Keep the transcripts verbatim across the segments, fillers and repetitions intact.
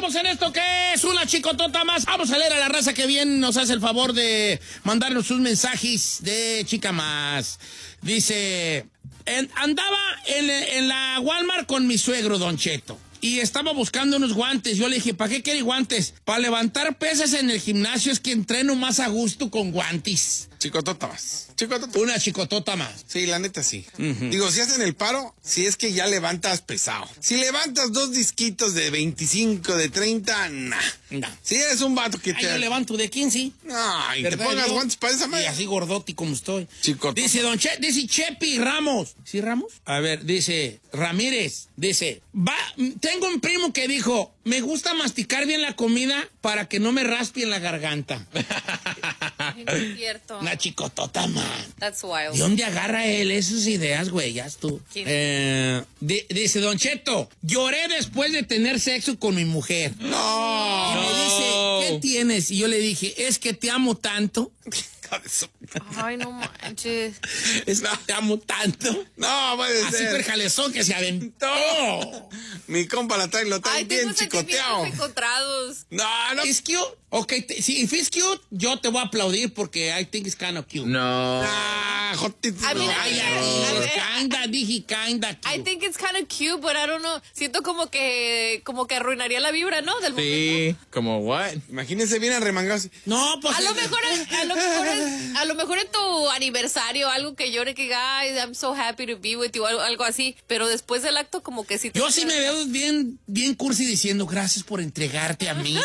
Estamos en esto que es una chicotota más. Vamos a leer a la raza que bien nos hace el favor de mandarnos sus mensajes de chica más. Dice, en, andaba en, en la Walmart con mi suegro, Don Cheto. Y estaba buscando unos guantes. Yo le dije, ¿para qué quiere guantes? Para levantar pesas en el gimnasio, es que entreno más a gusto con guantes. Chicotota más. Chicotota. Una chicotota más. Sí, la neta sí. Uh-huh. Digo, si hacen el paro, si es que ya levantas pesado. Si levantas dos disquitos de veinticinco, de treinta, nah. No. Si eres un vato que Ay, te... yo levanto de quince. Ay, te ¿Verdad, pongas yo? guantes para esa Y madre. así gordoti como estoy. Chicotota. Dice Don Che, dice Chepi Ramos. ¿Sí, Ramos? A ver, dice Ramírez. Dice, va, tengo un primo que dijo, me gusta masticar bien la comida para que no me raspe en la garganta. No es cierto. Una chicotota, man. That's wild. ¿De dónde agarra él esas ideas, güey? Ya tú. Eh, di, dice Don Cheto, lloré después de tener sexo con mi mujer. No. Y me dice, ¿qué tienes? Y yo le dije, es que te amo tanto. Ay, no manches. Es que te amo tanto. No, puede Así ser. fue el jalezón que se aventó. Mi compa la trae, lo trae Ay, bien tengo chicoteado. sentimientos encontrados. No, no. ¿Es cute? Ok, te, si if it's cute, yo te voy a aplaudir porque I think it's kind of cute. No. Ah, jotito. A mí no. no. Ay, A ver. ay, kinda, dije kinda cute. I think it's kind of cute, but I don't know. Siento como que como que arruinaría la vibra, ¿no? Del momento. Sí, como what? Imagínense bien arremangados. No, pues... A lo mejor, es- a lo mejor, es- a lo mejor en tu aniversario, algo que llore, que diga, ay, I'm so happy to be with you, algo, algo así. Pero después del acto, como que sí. te- Yo sí me veo bien, bien cursi diciendo gracias por entregarte a mí.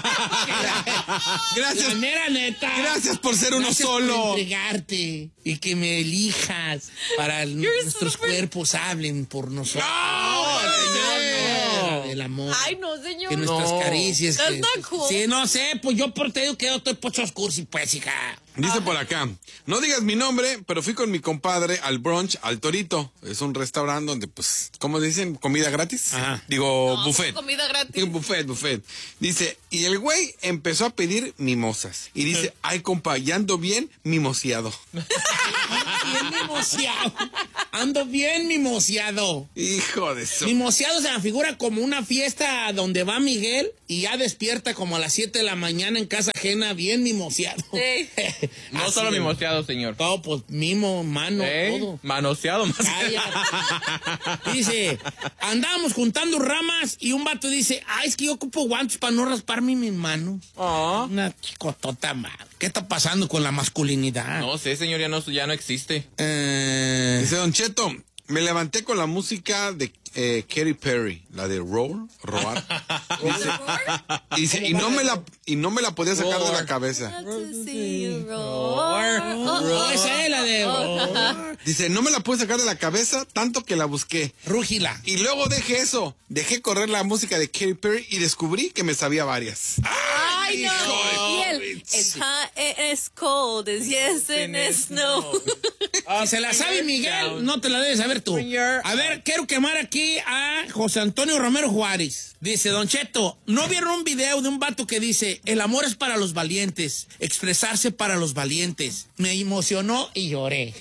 Gracias. La mera neta. Gracias por ser uno Gracias solo. por entregarte y que me elijas para el- nuestros super- cuerpos hablen por nosotros. No, señor. El amor. Ay, no, señor. Que nuestras No. caricias. That's que- not cool. Sí, no sé, pues yo por te digo que yo estoy pochos cursi, pues, hija. Dice por acá, no digas mi nombre, pero fui con mi compadre al brunch, al Torito. Es un restaurante donde, pues, ¿cómo dicen? ¿Comida gratis? Ajá. Digo, No, buffet. comida gratis. Digo, buffet, buffet. Dice, y el güey empezó a pedir mimosas. Y dice, ay, compa, ya ando bien mimoseado. Bien mimoseado. Ando bien mimoseado. Hijo de eso. Mimoseado se me figura como una fiesta donde va Miguel y ya despierta como a las siete de la mañana en casa ajena, bien mimoseado. Sí. No Así solo de- mimoseado, señor. Todo, pues, mimo, mano, ¿Eh? todo. Manoseado más. Cállate. Dice, andábamos juntando ramas y un vato dice, ay, es que yo ocupo guantes para no rasparme mis manos. Oh. Una chicotota mal. ¿Qué está pasando con la masculinidad? No sé, señor, ya no, ya no existe. Eh, Dice, Don Cheto, me levanté con la música de eh, Katy Perry, la de Roar, Roar. Dice, y, dice, y, no me la, y no me la podía sacar de la Roar. cabeza. To see you roar. oh, esa es la de... oh, Dice, no me la pude sacar de la cabeza tanto que la busqué. Rúgila. Y luego dejé eso, dejé correr la música de Katy Perry y descubrí que me sabía varias. Ay, no. Hijo Y él, de- it's hot, it's cold, it's yes and it's no. Si se la sabe Miguel, no te la debes saber tú. A ver, quiero quemar aquí a José Antonio Romero Juárez. Dice, Don Cheto, ¿no vieron un video de un vato que dice, el amor es para los valientes, expresarse para los valientes? Me emocionó y lloré.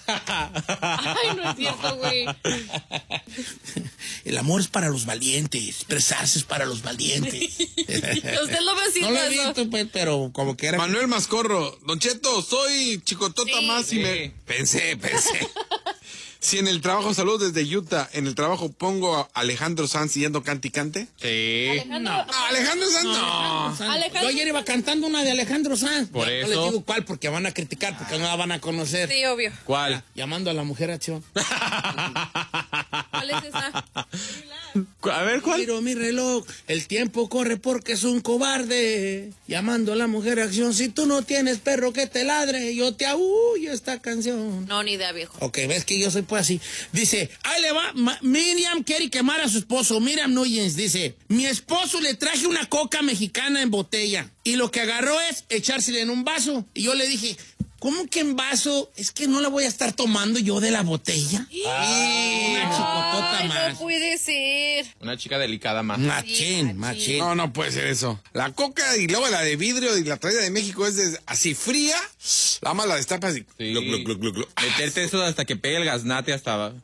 Ay, no es cierto, güey. El amor es para los valientes, expresarse es para los valientes. Usted lo ve así, No lo he ¿no? visto, pues, pero como que era... Manuel Mascorro, Don Cheto, soy chicotota Sí. más y me... Sí. Pensé, pensé. Si en el trabajo, saludos desde Utah, en el trabajo pongo a Alejandro Sanz yendo cante y cante. Sí. Alejandro, Ah, Alejandro Sanz, no. Sanz. Alejandro- Yo ayer iba cantando una de Alejandro Sanz. Por No eso. les digo cuál porque van a criticar, porque no la van a conocer. Sí, obvio. ¿Cuál? Llamando a la mujer acción. ¿Cuál es esa? A ver, ¿cuál? Miro mi reloj, el tiempo corre porque es un cobarde. Llamando a la mujer acción, si tú no tienes perro que te ladre, yo te aúllo esta canción. No, ni idea, viejo. Ok, ves que yo soy pues así. Dice, ahí le va, Ma- Miriam quiere quemar a su esposo. Miriam Núñez dice, mi esposo le traje una coca mexicana en botella y lo que agarró es echársela en un vaso. Y yo le dije, ¿cómo que en vaso? Es que no la voy a estar tomando yo de la botella. Una chicotota Ay, más. no puede ser. Una chica delicada más. Machín, Sí, machín. machín. No, no puede ser eso. La coca y luego la de vidrio y la traída de México es de- así fría. La más la destapas y... Sí. gluc, gluc, gluc, gluc, gluc. Meterte eso hasta que pegue el gaznate hasta...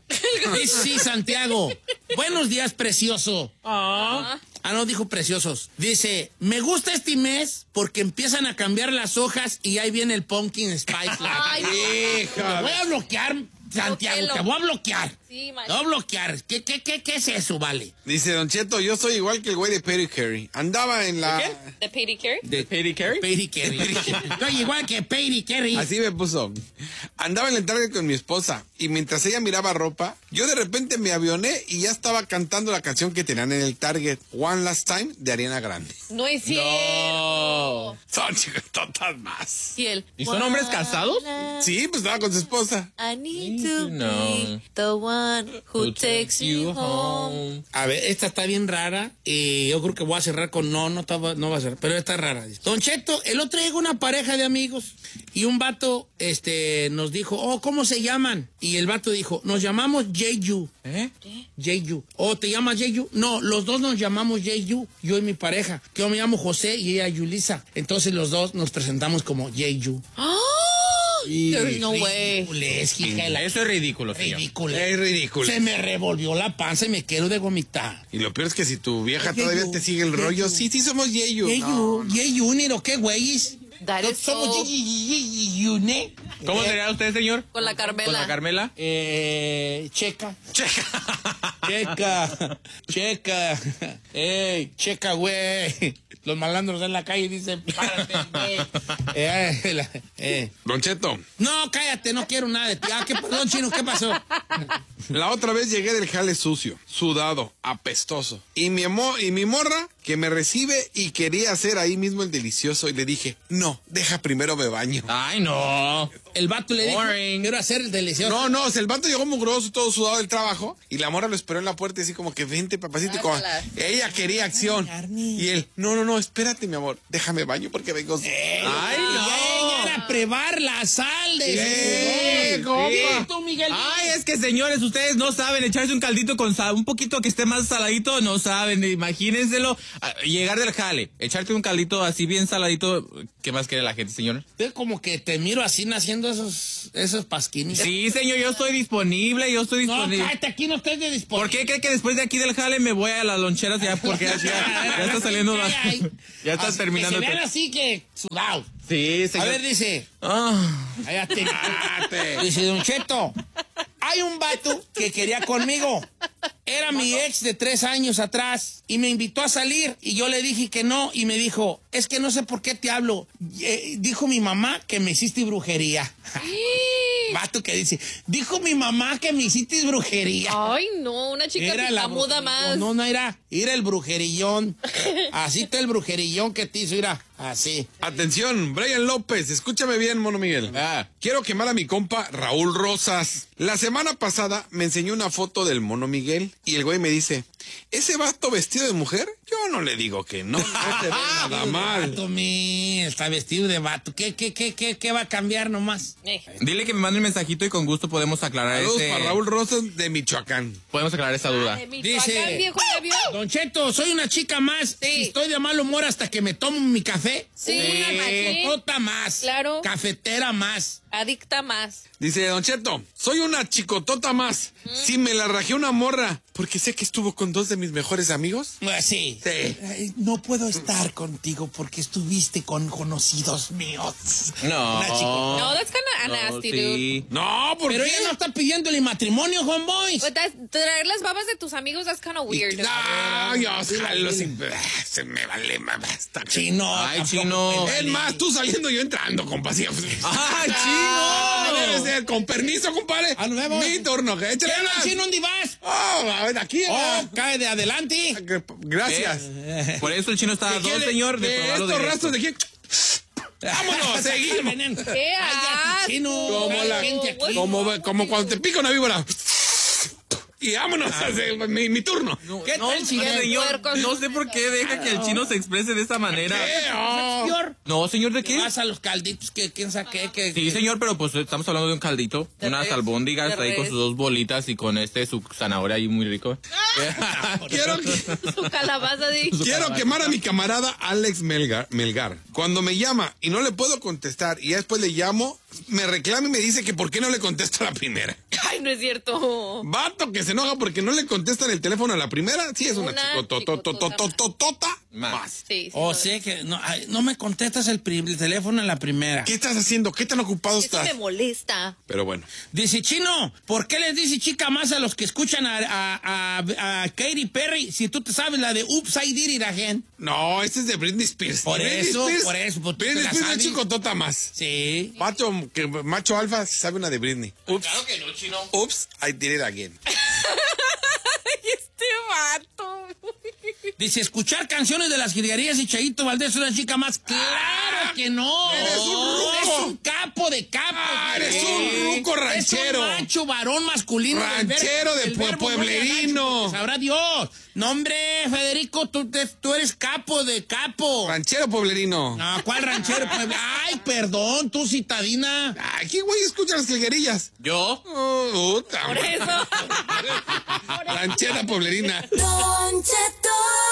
Dice, sí, Santiago. Buenos días, precioso. Ah. Ah, no, dijo preciosos. Dice, me gusta este mes porque empiezan a cambiar las hojas y ahí viene el pumpkin spice latte. Ay, Te voy a bloquear, Santiago, Bloquéalo. te voy a bloquear. Sí, man. Te voy a bloquear. ¿Qué, qué, qué, qué es eso, vale? Dice Don Cheto, yo soy igual que el güey de Perry Carey. Andaba en la... ¿De ¿De pedicure? De Katy Carey? Perry Carey. Estoy igual que Perry Carey. Así me puso. Andaba en el Target con mi esposa y mientras ella miraba ropa, yo de repente me avioné y ya estaba cantando la canción que tenían en el Target, One Last Time, de Ariana Grande. No es cierto. Son chicototas más. Y él. ¿Y son hombres casados? Sí, pues estaba con su esposa. I need to No. be the one who takes you home. A ver, esta está bien rara. Y yo creo que voy a cerrar con no, no, estaba- no va a cerrar, pero está rara. Dice. Don Cheto, el otro día llegó una pareja de amigos y un vato este, nos dijo, oh, ¿cómo se llaman? Y el vato dijo, nos llamamos Jeju. ¿Eh? Jeju. ¿O te llamas Jeju? No, los dos nos llamamos Jeju, yo y mi pareja. Que yo me llamo José y ella Yulisa. Entonces los dos nos presentamos como Jeju. Oh, there's no way. Ridiculez, hija de la- Eso es ridículo, señor. Ridículo. Es ridículo. Se me revolvió la panza y me quiero de vomitar. Y lo peor es que si tu vieja Yeyu, todavía te sigue el Yeyu. rollo, sí, sí somos Yeyu. Yeyu, Yeyu, Nero, ¿qué güeyes? That is Somos so- Yeyune. ¿Cómo sería usted, señor? Con la Carmela. ¿Con la Carmela? Eh, checa. Checa. Checa. Ey, checa, güey. Los malandros en la calle dicen, párate, güey. Eh, la- eh. Don Cheto, No, cállate, no quiero nada de ti. Ah, ¿qué pasó, Chino? ¿Qué pasó? la otra vez llegué del jale sucio, sudado, apestoso. Y mi, amo- y mi morra, que me recibe y quería hacer ahí mismo el delicioso, y le dije, no, deja primero me baño. Ay, no. El vato le dijo, Boring. quiero hacer el delicioso. No, no, o sea, el vato llegó mugroso, todo sudado del trabajo, y la morra lo esperó en la puerta y así como que, vente, papacito, y como, Guácala. ella quería acción. Carne. Y él, no, no, no, espérate, mi amor, déjame baño porque vengo... Eh, Ay, no. Ella era prevar la sal de Sí, su compa. Sí, tú, Miguel. Ay, es que señores, ustedes no saben echarse un caldito con sal, un poquito que esté más saladito, no saben, imagínenselo, ah, llegar del jale, echarte un caldito así bien saladito, ¿qué más quiere la gente, señor? Yo como que te miro así naciendo esos, esos pasquines. Sí, señor, yo estoy disponible, yo estoy No, disponible. cállate, aquí no estés de disponible. ¿Por qué cree que después de aquí del jale me voy a las loncheras ya? Porque ya, ya está saliendo la... Ya está Así, terminando. Que se el- vean así que sudado. Sí, A señor. ver, dice. Ah. Cállate. Dice, Don Cheto, hay un vato que quería conmigo. Era mi ex de tres años atrás y me invitó a salir y yo le dije que no y me dijo, es que no sé por qué te hablo. Eh, dijo mi mamá que me hiciste brujería. Vato que dice, dijo mi mamá que me hiciste brujería. Ay, no, una chica la muda brujería. más. No, no era, era el brujerillón. Así está el brujerillón que te hizo, mira, así. Atención, Brian López, escúchame bien, mono Miguel. Ah. Quiero quemar a mi compa Raúl Rosas. La semana pasada me enseñó una foto del mono Miguel y el güey me dice, ¿ese vato vestido de mujer? Yo no le digo que no, no se ve nada mal. Vato, mi, está vestido de vato. ¿Qué, qué, qué, qué, qué va a cambiar nomás? Eh. Dile que me mande un mensajito y con gusto podemos aclarar Saludos ese... para Raúl Rosas de Michoacán. Podemos aclarar esa duda. De Michoacán, Dice- viejo, ¿ya vio? Don Cheto, soy una chica más. Sí. Y estoy de mal humor hasta que me tomo mi café. Sí, Una machín. chicotota más. Claro. Cafetera más. Adicta más. Dice Don Cheto, soy una chicotota más. Si me la rajé una morra, porque sé que estuvo con dos de mis mejores amigos. Pues sí. Sí. Ay, no puedo estar contigo porque estuviste con conocidos míos. No. Una chicotota. No, that's kind of No, nasty, sí. No, ¿por Pero qué? ella no está pidiéndole matrimonio, homeboys. dude. But that's- traer las babas de tus amigos, that's kind of weird. No, yo jalo sin... Se me vale más. Basta. Chino. Ay, tampoco Chino. me Es vale. más, tú saliendo, yo entrando, compa. Sí. ¡Ay, Ah, chino! debe ser. Con permiso, compadre. Ah, nos vemos. Mi turno. que Échale Chino, ganas. Chino, ¿dónde vas? Oh, a ver, aquí. Oh, ah. cae de adelante. Gracias. Por eso el chino está a ¿De dos, quién? señor, de de probarlo estos directo. rastros de quién? Vámonos, seguimos. ¡Qué asco! Chino. Como la gente aquí. Como, como cuando te pica una víbora. Y vámonos, mi, mi turno. ¿Qué No, tal, siguiente? señor, no sé por qué deja que el chino se exprese de esa manera. ¿Qué? Oh. Señor, No, señor, ¿de qué? vas a los calditos que quién sabe qué, que Sí, señor, pero pues estamos hablando de un caldito, De unas res, albóndigas de ahí con res. sus dos bolitas y con este su zanahoria ahí muy rico. Quiero, Su calabaza de... quiero quemar a mi camarada Alex Melgar, Melgar. Cuando me llama y no le puedo contestar y ya después le llamo me reclama y me dice que por qué no le contesto a la primera. Ay, no es cierto. Vato que se enoja porque no le contestan el teléfono a la primera, sí es una, Una chicotototototota Más. más. Sí, sí, O no, sea que no, ay, no me contestas el, pri- el teléfono en la primera. ¿Qué estás haciendo? ¿Qué tan ocupado eso estás? me molesta. Pero bueno. Dice Chino, ¿por qué les dice chica más a los que escuchan a, a, a, a Katy Perry si tú te sabes la de Oops, I Did It Again? No, este es de Britney Spears. Por Britney eso, Spears- por eso, pues, tú Britney te la Spears es sabes. chicotota más. Sí. Macho, que, macho alfa sabe una de Britney. Ups, Claro que no, Chino. Oops, I did it again. Este vato. Dice, escuchar canciones de las jilguerías y Chayito Valdés es una chica más. ¡Claro que no! eres un ruco. Es un capo de capos. Ah, eres güey. un ruco ranchero. Es un macho varón masculino. del ver- Ranchero de del pue- verbo pueblerino. gacho, sabrá Dios. No, hombre, Federico, tú, te- tú eres capo de capo. Ranchero pueblerino. No, ¿cuál ranchero? Puebla? Ay, perdón, tú citadina. Ay, ¿qué güey escucha las jilguerillas? ¿Yo? Oh, puta Por madre. eso. Ranchera pueblerina. Don Cheto.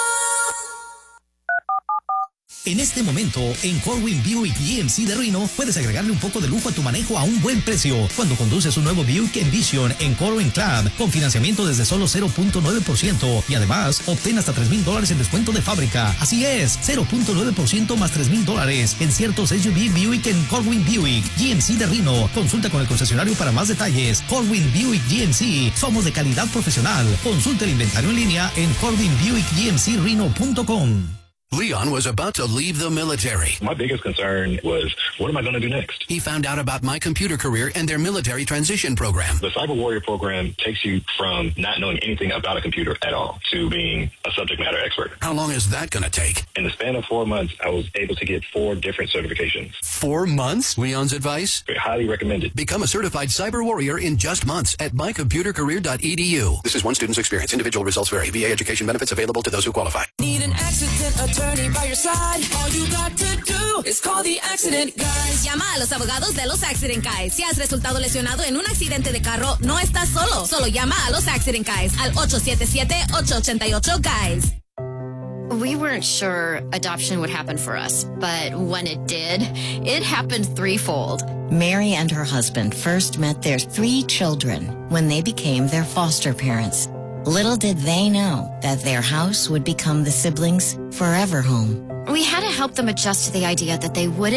En este momento, en Corwin Buick G M C de Reno, puedes agregarle un poco de lujo a tu manejo a un buen precio cuando conduces un nuevo Buick Envision en Corwin Club con financiamiento desde solo cero punto nueve por ciento y además obtén hasta tres mil dólares en descuento de fábrica. Así es, cero punto nueve por ciento más tres mil dólares en ciertos S U V Buick en Corwin Buick G M C de Reno. Consulta con el concesionario para más detalles. Corwin Buick G M C, somos de calidad profesional. Consulta el inventario en línea en corwin buick g m c reno punto com. Leon was about to leave the military. My biggest concern was, what am I going to do next? He found out about My Computer Career and their military transition program. The Cyber Warrior program takes you from not knowing anything about a computer at all to being a subject matter expert. How long is that going to take? In the span of four months, I was able to get four different certifications. Four months? Leon's advice? Highly recommended. Become a certified cyber warrior in just months at my computer career dot e d u. This is one student's experience. Individual results vary. V A education benefits available to those who qualify. Need an accident attorney by your side? All you got to do is call the accident guys. Llama a los abogados de los Accident Guys. Si has resultado lesionado en un accidente de carro, no estás solo. Solo llama a los Accident Guys al ocho siete siete, ocho ocho ocho, guys. We weren't sure adoption would happen for us, but when it did, it happened threefold. Mary and her husband first met their three children when they became their foster parents. Little did they know that their house would become the siblings' forever home. We had to help them adjust to the idea that they wouldn't